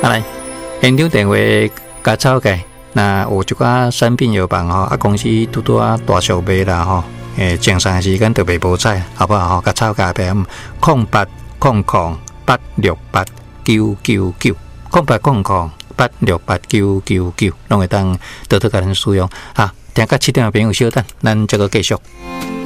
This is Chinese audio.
来，现场电话甲草个，那有一寡产品药房吼，公司拄拄大小卖啦吼，正常时间特别无采，好不好？甲草价PM 0800868999 0800868999，拢会当多多甲咱使用。好，听到7点的朋友稍等，咱再个继续。